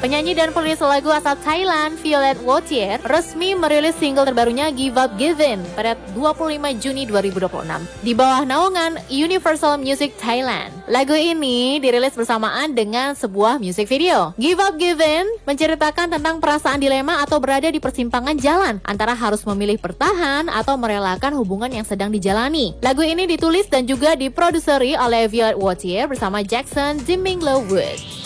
Penyanyi dan penulis lagu asal Thailand, Violet Voitier, resmi merilis single terbarunya Give Up Givin pada 25 Juni 2026 di bawah naungan Universal Music Thailand. Lagu ini dirilis bersamaan dengan sebuah music video. Give Up Givin menceritakan tentang perasaan dilema atau berada di persimpangan jalan antara harus memilih bertahan atau merelakan hubungan yang sedang dijalani. Lagu ini ditulis dan juga diproduseri oleh Violet Voitier bersama Jackson Jimming Lowood.